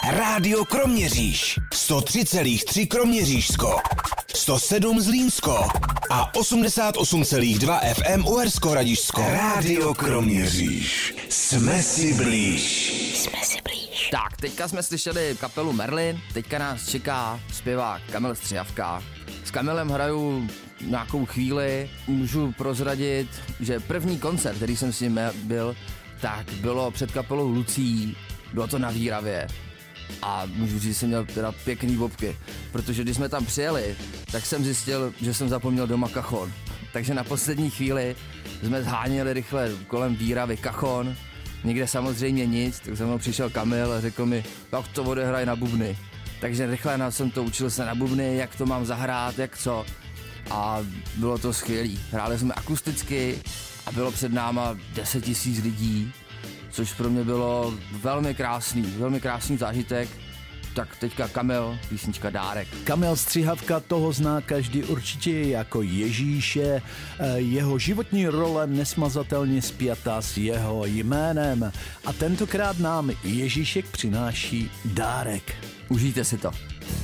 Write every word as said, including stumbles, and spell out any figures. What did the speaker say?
Rádio Kroměříž. sto tři celá tři Kroměřížsko. sto sedm Zlínsko. A osmdesát osm celá dva F M Uhersko-Hradišťsko. Rádio Kroměříž. Jsme si blíž. Jsme si blíž. Tak, teďka jsme slyšeli kapelu Merlin, teďka nás čeká zpěvák Kamil Střihavka. S Kamilem hraju nějakou chvíli, můžu prozradit, že první koncert, který jsem s ním byl, tak bylo před kapelou Lucí, bylo to na Výravě. A můžu říct, že jsem měl teda pěkný bobky, protože když jsme tam přijeli, tak jsem zjistil, že jsem zapomněl doma kachon. Takže na poslední chvíli jsme zháněli rychle kolem Výravy kachon, nikde samozřejmě nic, tak za mnou přišel Kamil a řekl mi, tak to odehraj na bubny. Takže rychle jsem to učil se na bubny, jak to mám zahrát, jak co. A bylo to skvělý. Hráli jsme akusticky a bylo před náma deset tisíc lidí, což pro mě bylo velmi krásný, velmi krásný zážitek. Tak teďka Kamil, písnička Dárek. Kamil Střihavka, toho zná každý určitě jako Ježíše. Jeho životní role nesmazatelně spjatá s jeho jménem. A tentokrát nám Ježíšek přináší dárek. Užijte si to.